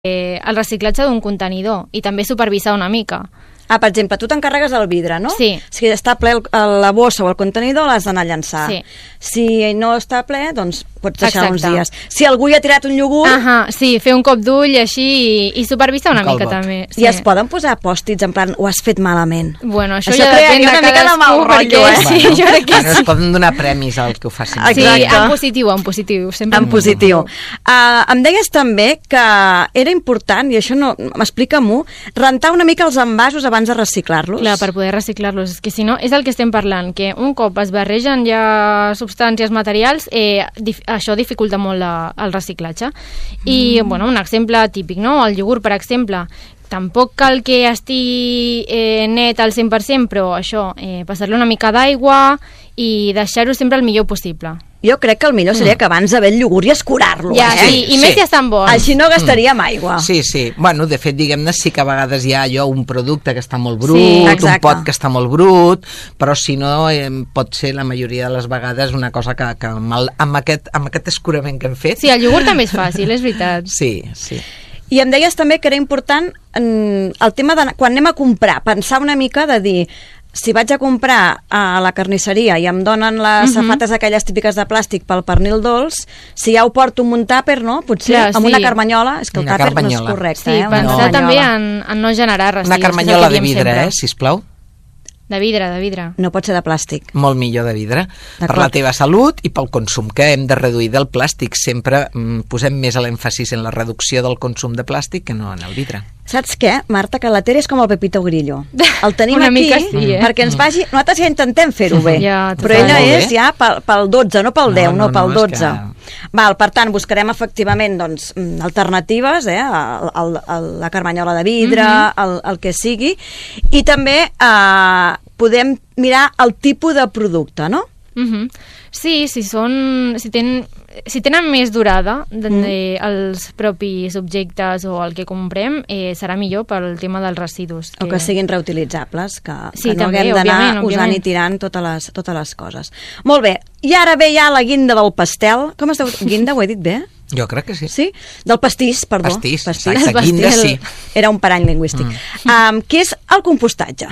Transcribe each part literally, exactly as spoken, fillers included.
eh, el reciclatge d'un contenidor i també supervisar una mica. Ah, per exemple, tu t'encarregues del vidre, no? Sí. Si està ple el, la bossa o el contenidor, l'has d'anar a llançar. Sí. Si no està ple, doncs pots deixar Exacte. uns dies. Si algú hi ha tirat un iogurt... Ahà, sí, fer un cop d'ull així i, i supervisar una Un mica colbot. també. I es poden posar pòstits en plan, ho has fet malament. Bueno, això, Això ja crearia depèn de una mica de cadascú, mal rotllo, perquè eh? sí, Bueno, jo crec que bueno, sí. es poden donar premis al que ho facin. Sí, Exacte. en positiu, en positiu. Sempre En positiu. Uh, em deies també que era important, i això no, m'explica-m'ho, rentar una mica els envasos abans de reciclar-los. Clar, per poder reciclar-los. És que si no, és el que estem parlant, que un cop es barregen ja substàncies materials, eh, dif això dificulta molt la, el reciclatge. I, mm. bueno, un exemple típic, no? El iogurt, per exemple, tampoc cal que estigui eh, net al cent per cent, però això, eh, passar-li una mica d'aigua i deixar-ho sempre el millor possible. Jo crec que el millor seria que abans de ver el iogurt i escurar-lo. Ja, eh? sí, i més Sí. si estan bons. Així no gastaríem aigua. Sí, sí. Bueno, de fet, diguem-ne, sí que a vegades hi ha allò, un producte que està molt brut, Sí, un exacte. pot que està molt brut, però si no, eh, pot ser la majoria de les vegades una cosa que, que amb, el, amb, aquest, amb aquest escurament que hem fet... Sí, el iogurt també és fàcil, és veritat. Sí, sí. I em deies també que era important mm, el tema de quan anem a comprar, pensar una mica de dir, si vaig a comprar a la carnisseria i em donen les Mhm. safates aquelles típiques de plàstic pel pernil dolç, si ja ho porto amb un tàper, no? Potser Clar, amb sí. una carmanyola, és que el Una tàper no carmanyola. és correcte, Sí, eh? Una pensar carmanyola. també en, en no generar Una residus. carmanyola que és de el que diem vidre, sempre. eh, sisplau. De vidre, de vidre. No pot ser de plàstic. Molt millor de vidre, per D'acord. la teva salut i pel consum que hem de reduir del plàstic. Sempre mm, posem més l'èmfasis en la reducció del consum de plàstic que no en el vidre. Saps què, Marta? Que la Tere és com el Pepito Grillo. El tenim Una aquí mica sí, eh? perquè ens vagi... Nosaltres ja intentem fer-ho bé, Ja, però ella total. és ja pel, pel dotze, no pel No, deu, no, no, pel no, és dotze. que- Val, per tant, buscarem efectivament doncs, mm, alternatives, eh? el, el, el, la carmanyola de vidre, Mhm. el, el que sigui, i també eh, podem mirar el tipus de producte, no? Mhm. Sí, si són... Si tenen, si tenen més durada de, Mm. de, els propis objectes o el que comprem, eh, serà millor pel tema dels residus. O que siguin reutilitzables, que, Sí, que no també, haguem d'anar òbviament, usant òbviament. i tirant totes les, totes les coses. Molt bé, i ara ve ja la guinda del pastel. Com es diu? Guinda, ho he dit bé? Jo crec que sí. Sí? Del pastís, perdó. Pastís, pastís. exacte, El guinda pastel. sí. Era un parany lingüístic. Mm. Um, què és el compostatge?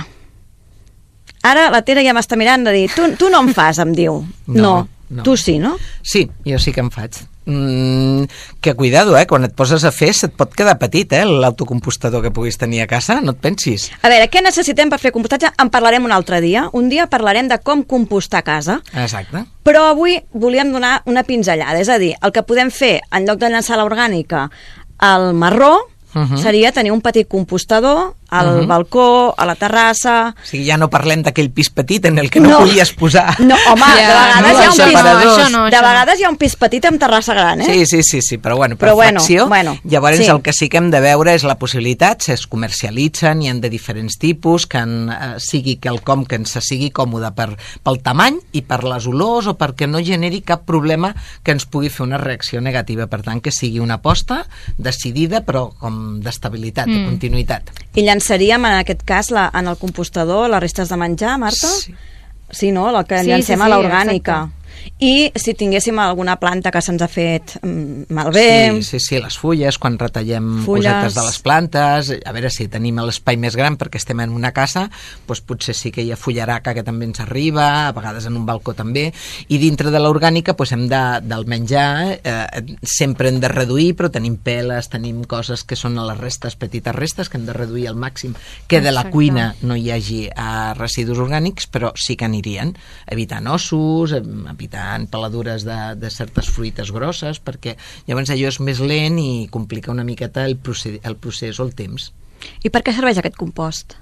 Ara la Tere ja m'està mirant de dir, tu, tu no en fas, em diu. No, No, no. tu sí, no? Sí, jo sí que en faig. Mm, que cuidado, eh? Quan et poses a fer se't pot quedar petit, eh? L'autocompostador que puguis tenir a casa, no et pensis. A veure, què necessitem per fer compostatge? En parlarem un altre dia. Un dia parlarem de com compostar a casa. Exacte. Però avui volíem donar una pinzellada, és a dir, el que podem fer en lloc de llançar l'orgànica al marró, Uh-huh. seria tenir un petit compostador al Uh-huh. balcó, a la terrassa... O sigui, ja no parlem d'aquell pis petit en el que no, No. podies posar... No, home, Ja, de vegades no, hi ha un això pis... per a dos. Això no, de això no. vegades hi ha un pis petit amb terrassa gran, eh? Sí, sí, sí, sí, però bueno, per Però bueno, fracció, bueno, llavors sí. el que sí que hem de veure és la possibilitat, si es comercialitzen, hi ha de diferents tipus, que en, eh, sigui quelcom que ens sigui còmode per, pel tamany i per les olors o perquè no generi cap problema que ens pugui fer una reacció negativa. Per tant, que sigui una aposta decidida, però com d'estabilitat, mm. de continuïtat. I llançaríem, en aquest cas, la, en el compostador, les restes de menjar, Marta? Sí. Sí, no? El que Sí, llancem sí, a sí, l'orgànica. exacte. I si tinguéssim alguna planta que se'ns ha fet mm, malbé... Sí, sí, sí, les fulles, quan retallem Fulles. cosetes de les plantes, a veure si tenim l'espai més gran perquè estem en una casa, doncs potser sí que hi ha fullaraca que també ens arriba, a vegades en un balcó també, i dintre de l'orgànica doncs hem de, del menjar, eh, sempre hem de reduir, però tenim peles, tenim coses que són a les restes, petites restes, que hem de reduir al màxim, que de la Exacte. cuina no hi hagi eh, residus orgànics, però sí que anirien, evitant ossos, eh, evitant peladures de, de certes fruites grosses, perquè llavors allò és més lent i complica una miqueta el procés, el procés o el temps. I per què serveix aquest compost?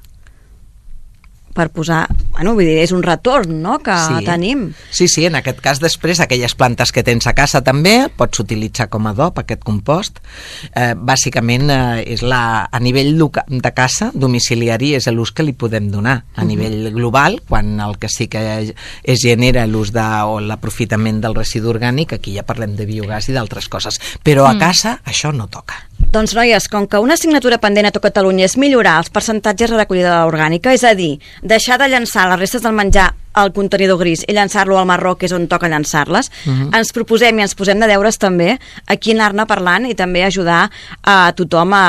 Per posar... Bueno, vull dir, és un retorn, no?, que Sí. tenim. Sí, sí, en aquest cas després aquelles plantes que tens a casa també pots utilitzar com a adob aquest compost. Eh, bàsicament eh, és la, a nivell loca, de casa domiciliari és l'ús que li podem donar. A nivell global, quan el que sí que es genera l'ús de, o l'aprofitament del residu orgànic, aquí ja parlem de biogàs i d'altres coses. Però a casa això no toca. Doncs, noies, com que una assignatura pendent a tot Catalunya és millorar els percentatges de recollida orgànica, és a dir, deixar de llançar les restes del menjar al contenidor gris i llançar-lo al marró, que és on toca llançar-les, uh-huh. ens proposem i ens posem de deures també aquí anar-ne parlant i també ajudar a tothom a